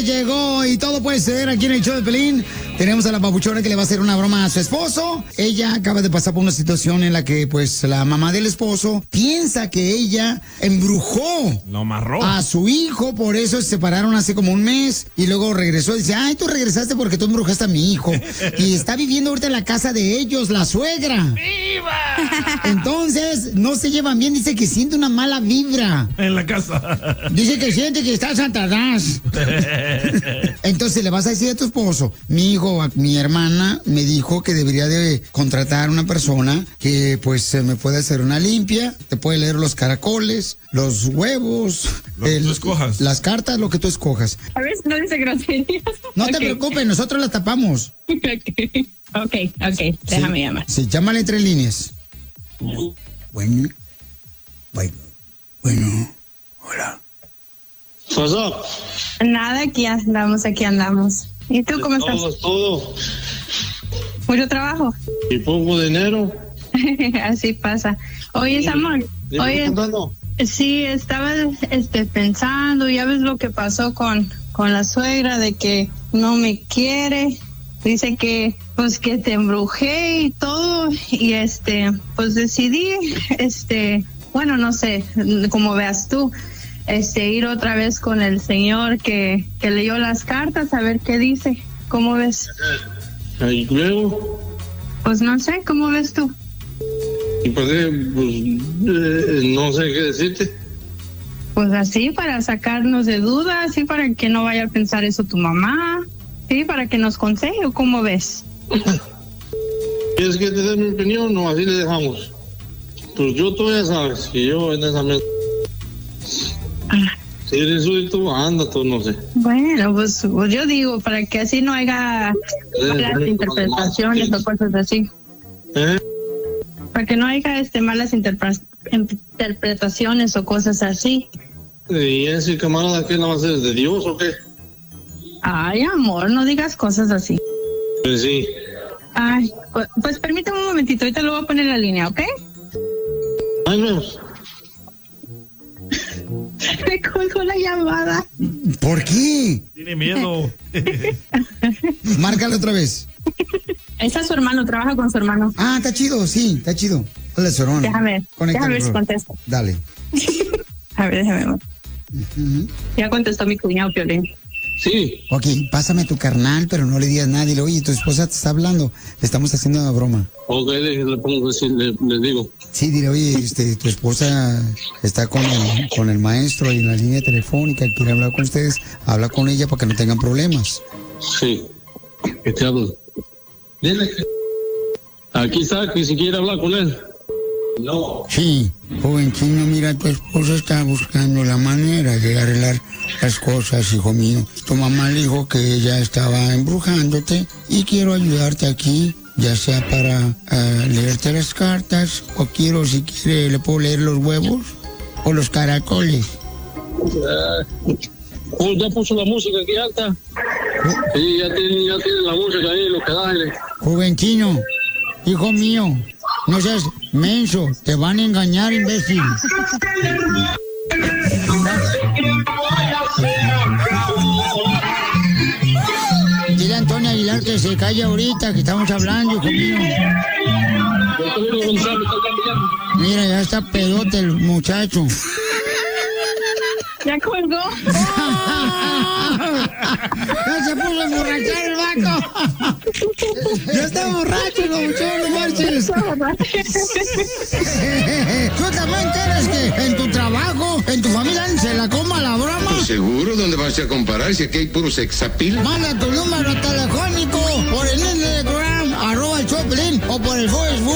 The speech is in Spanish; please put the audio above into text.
señores, llegó y todo puede ser aquí en el show de Pelín. Tenemos a la papuchona que le va a hacer una broma a su esposo. Ella acaba de pasar por una situación en la que, pues, la mamá del esposo piensa que ella embrujó lo amarró a su hijo, por eso se separaron hace como un mes y luego regresó y dice, ay, tú regresaste porque tú embrujaste a mi hijo. Y está viviendo ahorita en la casa de ellos, la suegra. ¡Viva! Entonces, no se llevan bien, dice que siente una mala vibra. En la casa. Dice que siente que está Satanás. Entonces le vas a decir a tu esposo, mi hermana me dijo que debería de contratar a una persona que pues me puede hacer una limpia, te puede leer los caracoles, los huevos, lo que tú escojas. Las cartas, lo que tú escojas. A ver, no dice groserías. No te preocupes, nosotros las tapamos. Ok, déjame llamar. Sí, llámale entre líneas. Bueno, hola. Pasó. Nada, aquí andamos. ¿Y tú cómo estás? Todo. Mucho trabajo. Y poco dinero. Así pasa. Oye, amor. Oye, sí, estaba pensando, ya ves lo que pasó con la suegra, de que no me quiere. Dice que, pues, que te embrujé y todo. Y pues decidí, bueno, no sé, como veas tú, ir otra vvez con el señor que leyó las cartas, a ver qué dice. ¿Cómo ves? ¿Y luego? Pues no sé, ¿cómo ves tú? Y pues no sé qué decirte. Pues así, para sacarnos de dudas, así para que no vaya a pensar eso tu mamá, sí, para que nos aconseje, ¿cómo ves? ¿Quieres que te dé mi opinión o así le dejamos? Pues tú ya sabes que yo en esa mesa. Si eres tú, anda tú, no sé. Bueno, pues yo digo, para que así no haya malas interpretaciones o cosas así. Para que no haya malas interpretaciones o cosas así. ¿Y ese camarada qué nada más es de Dios o qué? Ay, amor, no digas cosas así. Pues sí. Ay, pues permítame un momentito, ahorita lo voy a poner en la línea, ¿ok? Ay, vemos. Me colgó la llamada. ¿Por qué? Tiene miedo. Márcale otra vez. Ese es su hermano, trabaja con su hermano. Ah, está chido, sí, está chido. Hola, su hermano. Déjame ver si contesta. Dale. A ver, déjame ver. Ya contestó mi cuñado Piolín. Sí. Ok, pásame tu carnal, pero no le digas nada. Dile, oye, tu esposa te está hablando. Le estamos haciendo una broma. Ok, le pongo así, le digo. Sí, dile, oye, tu esposa está con el maestro y en la línea telefónica, quiere hablar con ustedes. Habla con ella para que no tengan problemas. Sí. ¿Qué te hablo? Dile que... Aquí está, que si quiere hablar con él. No. Sí, joven chino, mira, tu esposa está buscando la manera de arreglar las cosas, hijo mío. Tu mamá le dijo que ella estaba embrujándote y quiero ayudarte aquí, ya sea para leerte las cartas o si quiere, le puedo leer los huevos o los caracoles. Ya puso la música aquí alta. Sí, ya tiene la música ahí, lo que dale. Joven chino, hijo mío, no seas menso, te van a engañar, imbécil. Dile a Antonio Aguilar que se calle ahorita, que estamos hablando, hijo mío. Mira, ya está pedote el muchacho. ¿Ya colgó? ¡Ya se puso a emborrachar el vaco! ¡Ya está borracho, no marches! ¿Tú también quieres que en tu trabajo, en tu familia, se la coma la broma? Pues seguro, ¿dónde vas a comparar si aquí hay puro sexapil? Manda tu número telefónico por el Instagram, @el Choplin, o por el Facebook.